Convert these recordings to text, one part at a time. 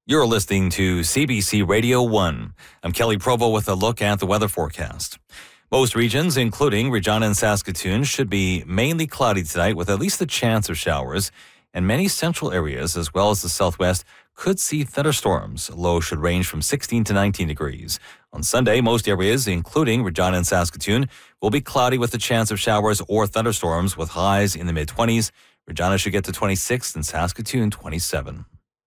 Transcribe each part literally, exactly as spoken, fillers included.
You're listening to C B C Radio one. I'm Kelly Provo with a look at the weather forecast. Most regions, including Regina and Saskatoon, should be mainly cloudy tonight with at least a chance of showers. And many central areas, as well as the southwest, could see thunderstorms. Lows should range from sixteen to nineteen degrees. On Sunday, most areas, including Regina and Saskatoon, will be cloudy with a chance of showers or thunderstorms with highs in the mid-twenties. Regina should get to twenty-six and Saskatoon twenty-seven.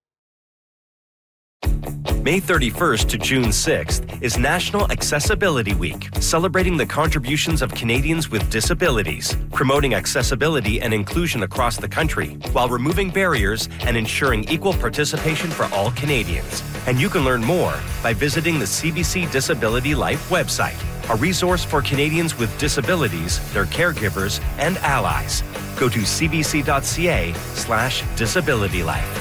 May thirty-first to June sixth is National Accessibility Week, celebrating the contributions of Canadians with disabilities, promoting accessibility and inclusion across the country, while removing barriers and ensuring equal participation for all Canadians. And you can learn more by visiting the C B C Disability Life website, a resource for Canadians with disabilities, their caregivers, and allies. Go to cbc.ca slash disabilitylife.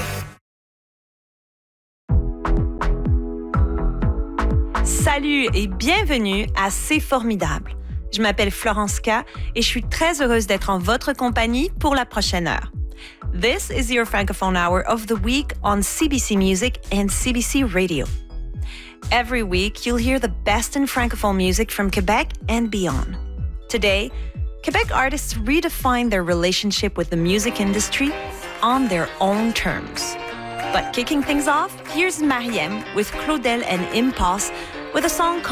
Salut et bienvenue à C'est formidable. Je m'appelle Florence K et je suis très heureuse d'être en votre compagnie pour la prochaine heure. This is your Francophone Hour of the week on C B C Music and C B C Radio. Every week, you'll hear the best in Francophone music from Quebec and beyond. Today, Quebec artists redefine their relationship with the music industry on their own terms. But kicking things off, here's Mariem with Claudel and Impasse with a song called